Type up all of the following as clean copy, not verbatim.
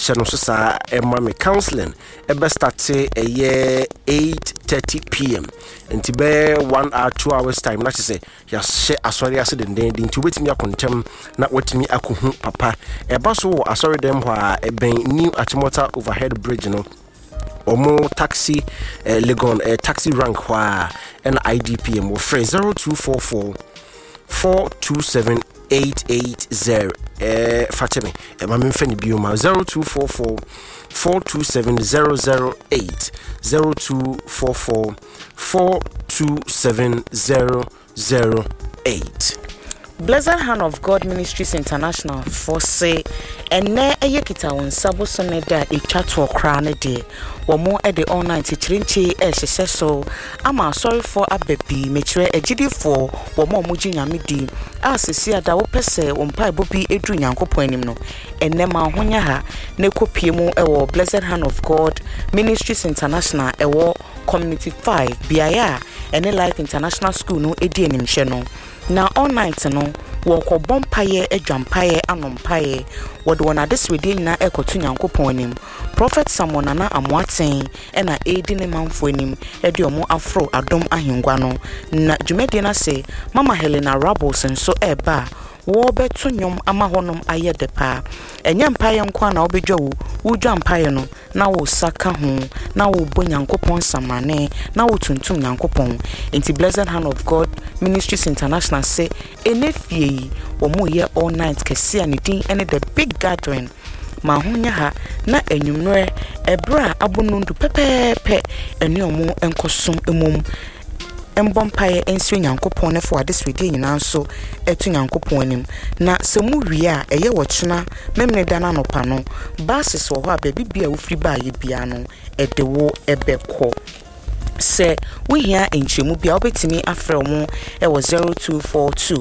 Shano so sa me counseling ebe start 8:30 p.m. Nti be 1 hour 2 hours time na say ya she asori ase den nti wetimi akontem na wetimi akohu papa eba so asori dem ho a eben new Achimota overhead bridge no omo taxi Legon taxi rank ho a na IDPM wo free 0244 427 880 Fatemi mama mfani bioma 0244 427 008 0244 427 008 Blessed Hand of God Ministries International for say ene eyekita won sabo so ne da etwato okra ne de wo mo e de online tichirinchi ehye so ama sorry for ababi mechire agidi for wo mo ginyame di asisi ada wo pese wo mpa bobi edu nyankopon anim no ene ma honya ha ne kopie mu e wo Blessed Hand of God Ministries International e wo community 5 biaya ene Life International School no edi animhye no na all night no wo ko bompaye adwampaye anompaye wo de wona deswede nyina ekotu nyankopon anim prophet Samuel Nana Amoaten ena edi ne manfo anim edi omo afro adom ahengwa no na dwumede na se Mama Helena Rabos nso eba wo beto nyom ama honom aye de pa enye mpaye nkwa na obedwa wo dwa mpaye no na wo saka ho na wo bo nyankopon samane na wo tuntum nyankopon enti Blessed Hand of God Ministries International say enefie wo mo ye all night kese anidin ene the big gathering ma honya ha na enwumre ebra abonundu pepepe ene omo enkosom emom embompaye ensu nyankopon ne fo adeswede nyina nso etu nyankopon anim na semu wie a eye wochena memne da na nopa no basis wo ho a bibia wo firi ba ye bia no ede wo ebekọ se we here enchemu bia obetimi afre mo e wo 0242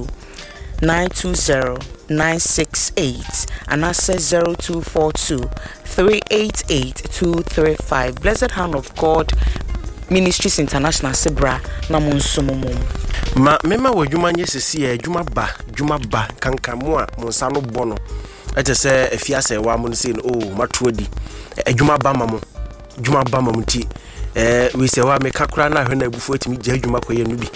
920 968 and I say 0242 388 235 Blessed Hand of God Ministries International Sebra na monsumumum ma mema wadwuma nye sesi adwuma ba kankamu a monsa no bono ete se afiase wa mo se oh matuadi adwuma ba mamo ti we se wa me kakura na hwe na abufu atimi gya adwuma koye no bi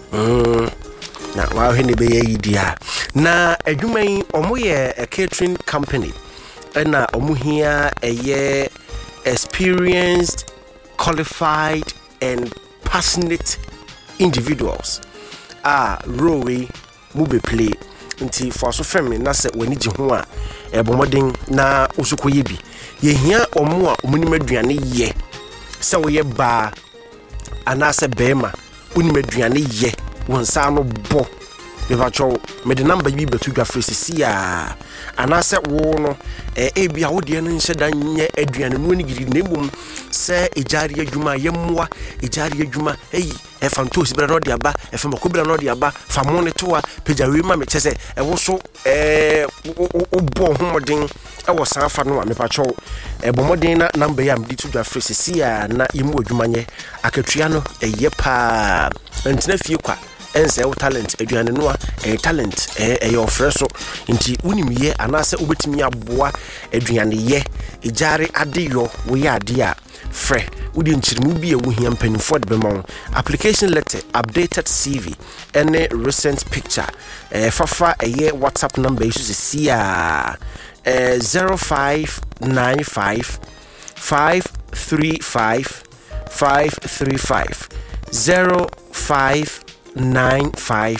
na wa hwe ne be yi dia na adwuma yi omo ye a catering company na omo hia eye experienced, qualified and passionate individuals rowe mube play nti for so femi na se wani ji ho a ebomodin na osukoye bi ye hia omo a omunim aduane ye se wo ye ba ana se bema onim aduane ye wonsa no bo bebacho me de number bi betu dwa fresi a ana se wo no bia wo de no nse da nye aduane no ni gidi nembum se ejari adwuma yemmoa ejari adwuma fantos bra no de aba famako bra no de aba famone to a pejawe ma me chese wo so bo homodin wo san fa no a mepacho bomodin na number ya mdi to dwa fresi a na yemu adwuma nye akatua no eye pa ntina fie kwa ense o talent aduane no a talent your freso nti unimiye anase obetimi aboa aduane ye ejare adeyo wo ya ade a fre udi nchirimu bi e wo hia mpanifo de bema application letter updated CV any recent picture fafa WhatsApp number isu se 0595 535 535 0595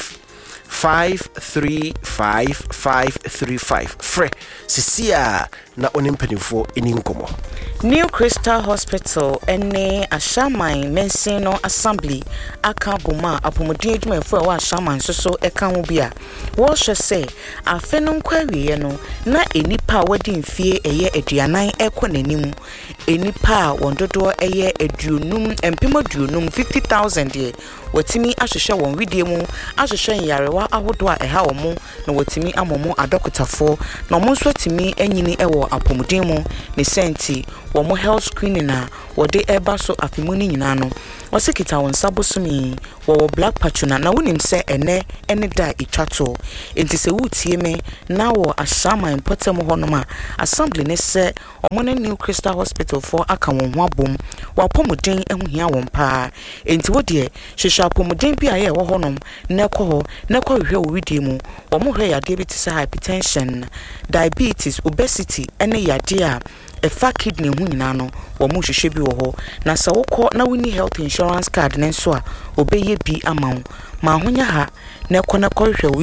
535 535 fre sisia na onimpanifo eninkomo New Crystal Hospital ene Ashaman Mensino Assembly aka boma apomodin adwumafo wa Ashaman so eka ho bia wo hwe se afenun kwawie no na enipa wadi mfie eye aduanan ekonanim enipa wondodo eye aduonum empimoduonum 50,000 ye watimi ahwehwe won widie mu ahwehwe yarewa ahodo a eha wo mu na watimi amomo adokotafo na mo nso timi anyini ewo wɔ apomuden mu ne senti wɔ mo health screening na wɔde eba so afemu ni nyina no wɔse kita wɔn sabosomi wɔ black patuna na wonim sɛ ene da etwato enti sɛ wutie me na wɔ ashama importem hɔ no ma assembly ne sɛ ɔmo ne New Crystal Hospital for aka wɔn ho abom wɔ apomuden ehu hia wɔn pa enti wo de hwehwɛ apomuden bi a yɛ wɔ hɔ nom na kɔ hɔ na kɔ hwehwɛ wo widie mu ɔmo hwɛ yade bi te sɛ hypertension diabetes obesity ene yade a efa kidney hu nyina no wo mo hwehwɛ bi wɔ hɔ na sɛ wokɔ na woni health insurance card ne nso a obeye bi ama wo ma honya ha na kɔ hwehwɛ